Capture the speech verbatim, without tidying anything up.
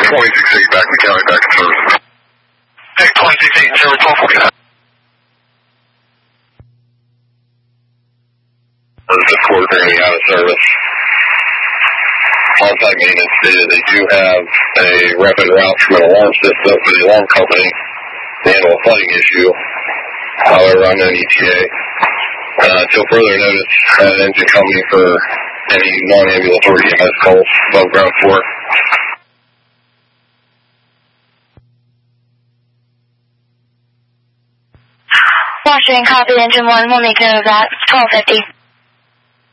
twenty-six eight back to county, back to service. Hey, twenty-six eight, zero twelve forty-nine. This quarter currently out of service. On-site maintenance stated they do have a rapid route from an alarm system for the alarm company to handle a flooding issue. However, I'm on E T A. Uh, until further notice, uh, engine company for any non-ambulatory E M S calls above ground floor. Washington, copy engine one, we'll make note of that, twelve fifty.